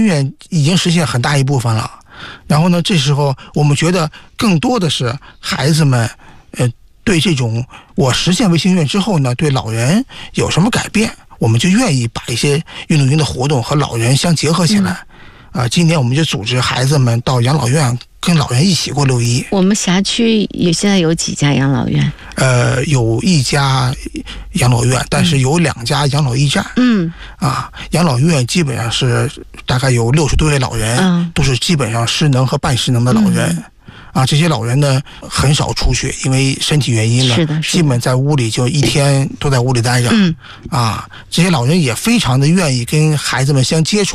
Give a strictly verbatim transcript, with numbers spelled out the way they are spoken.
愿已经实现很大一部分了。然后呢，这时候我们觉得更多的是孩子们，呃，对这种我实现微心愿之后呢，对老人有什么改变，我们就愿意把一些运动营的活动和老人相结合起来。啊、呃，今年我们就组织孩子们到养老院跟老人一起过六一。 我们辖区也现在有几家养老院？ 呃，有一家养老院，但是有两家养老驿站。嗯，啊，养老院基本上是大概有六十多位老人，嗯，都是基本上失能和半失能的老人。嗯啊，这些老人呢很少出去，因为身体原因呢， 是的，是的， 基本在屋里就一天都在屋里待着。嗯，啊，这些老人也非常的愿意跟孩子们相接触。